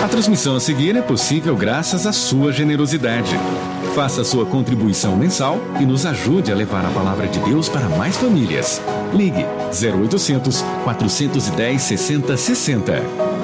A transmissão a seguir é possível graças à sua generosidade. Faça sua contribuição mensal e nos ajude a levar a palavra de Deus para mais famílias. Ligue 0800 410 6060.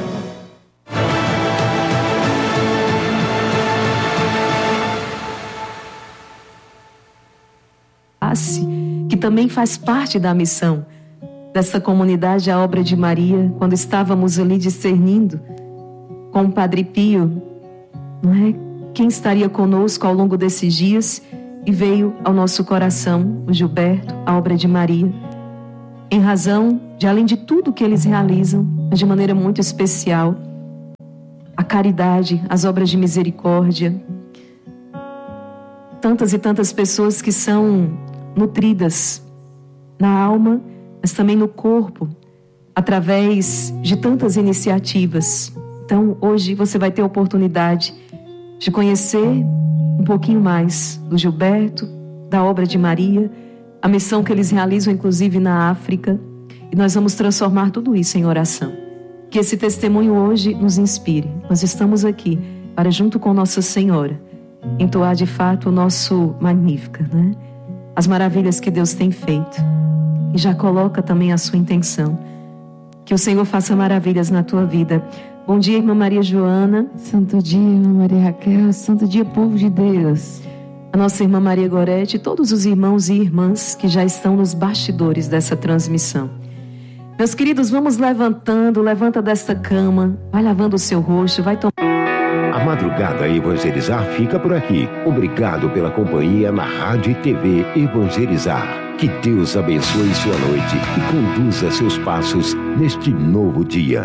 Que também faz parte da missão dessa comunidade, a obra de Maria, quando estávamos ali discernindo com o Padre Pio, não é? Quem estaria conosco ao longo desses dias, e veio ao nosso coração o Gilberto, a obra de Maria, em razão de, além de tudo que eles realizam, mas de maneira muito especial, a caridade, as obras de misericórdia, tantas e tantas pessoas que são nutridas na alma, mas também no corpo, através de tantas iniciativas. Então, hoje você vai ter a oportunidade de conhecer um pouquinho mais do Gilberto, da obra de Maria, a missão que eles realizam, inclusive, na África. E nós vamos transformar tudo isso em oração. Que esse testemunho hoje nos inspire. Nós estamos aqui para, junto com Nossa Senhora, entoar de fato o nosso Magnífica, né? As maravilhas que Deus tem feito. E já coloca também a sua intenção. Que o Senhor faça maravilhas na tua vida. Bom dia, irmã Maria Joana. Santo dia, irmã Maria Raquel. Santo dia, povo de Deus. A nossa irmã Maria Gorete e todos os irmãos e irmãs que já estão nos bastidores dessa transmissão. Meus queridos, vamos levantando, levanta desta cama, vai lavando o seu rosto, vai tomar... A Madrugada Evangelizar fica por aqui. Obrigado pela companhia na Rádio e TV Evangelizar. Que Deus abençoe sua noite e conduza seus passos neste novo dia.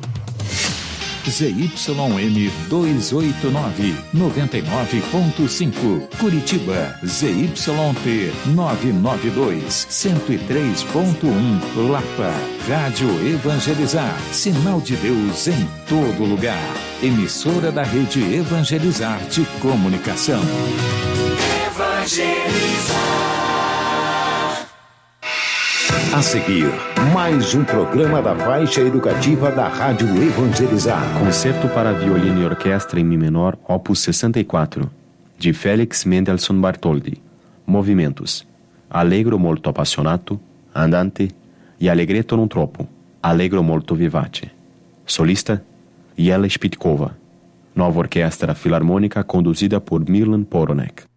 ZYM 289, 99.5, Curitiba. ZYT 992, 103.1, Lapa. Rádio Evangelizar, sinal de Deus em todo lugar. Emissora da Rede Evangelizar de Comunicação. Evangelizar. A seguir, mais um programa da faixa educativa da Rádio Evangelizar. Concerto para violino e orquestra em Mi menor, opus 64, de Felix Mendelssohn Bartholdy. Movimentos: Allegro molto appassionato, andante e allegretto non troppo, allegro molto vivace. Solista: Jela Spitkova. Nova orquestra filarmônica conduzida por Milan Poronek.